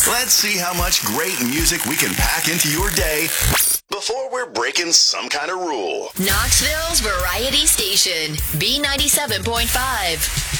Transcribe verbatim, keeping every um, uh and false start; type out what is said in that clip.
Let's see how much great music we can pack into your day before we're breaking some kind of rule. Knoxville's Variety Station, B ninety-seven point five.